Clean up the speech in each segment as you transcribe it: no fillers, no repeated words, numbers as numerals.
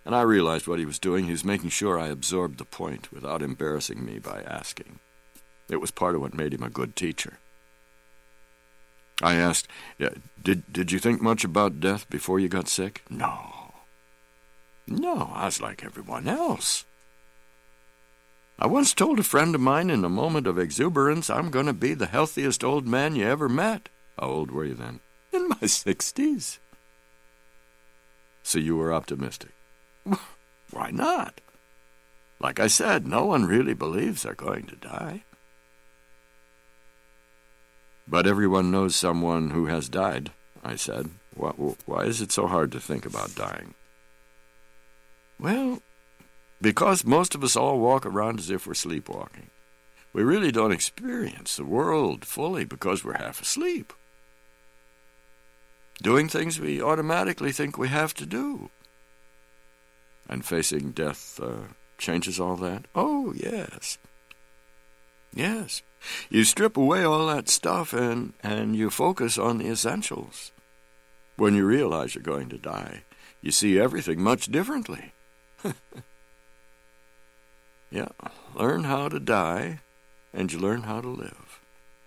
And I realized what he was doing. He was making sure I absorbed the point without embarrassing me by asking. It was part of what made him a good teacher. I asked, did you think much about death before you got sick? No, I was like everyone else. I once told a friend of mine in a moment of exuberance, I'm going to be the healthiest old man you ever met. How old were you then? In my 60s. So you were optimistic. Why not? Like I said, no one really believes they're going to die. But everyone knows someone who has died, I said. Why is it so hard to think about dying? Well, because most of us all walk around as if we're sleepwalking. We really don't experience the world fully because we're half asleep. Doing things we automatically think we have to do. And facing death changes all that? Oh, yes. Yes. You strip away all that stuff and you focus on the essentials. When you realize you're going to die, you see everything much differently. Yeah, learn how to die, and you learn how to live.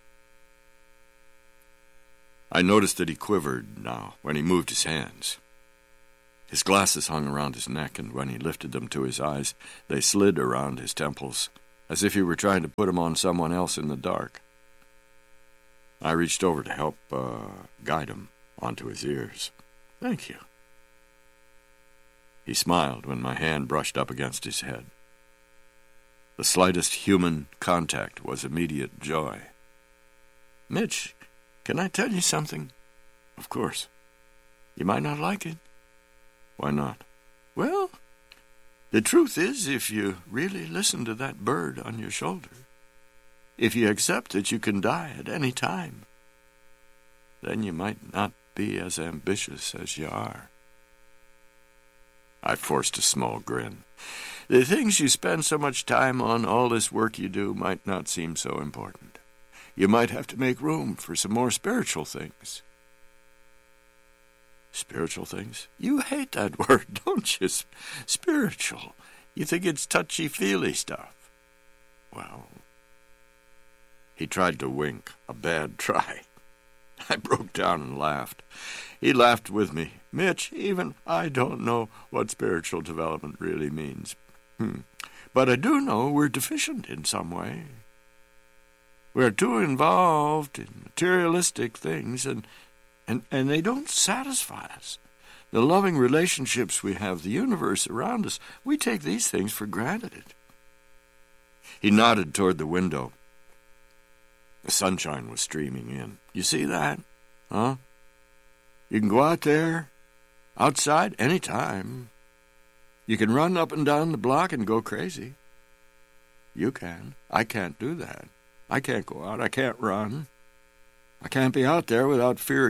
I noticed that he quivered now when he moved his hands. His glasses hung around his neck, and when he lifted them to his eyes, they slid around his temples, as if he were trying to put them on someone else in the dark. I reached over to help guide him onto his ears. Thank you. He smiled when my hand brushed up against his head. The slightest human contact was immediate joy. Mitch, can I tell you something? Of course. You might not like it. Why not? Well, the truth is, if you really listen to that bird on your shoulder, if you accept that you can die at any time, then you might not be as ambitious as you are. I forced a small grin. The things you spend so much time on, all this work you do, might not seem so important. You might have to make room for some more spiritual things. Spiritual things? You hate that word, don't you? Spiritual. You think it's touchy-feely stuff. Well, he tried to wink. A bad try. I broke down and laughed. He laughed with me. Mitch, even I don't know what spiritual development really means. But I do know we're deficient in some way. We're too involved in materialistic things, and they don't satisfy us. The loving relationships we have, the universe around us, we take these things for granted. He nodded toward the window. The sunshine was streaming in. You see that? Huh? You can go out there, outside, any time. You can run up and down the block and go crazy. You can. I can't do that. I can't go out. I can't run. I can't be out there without fear of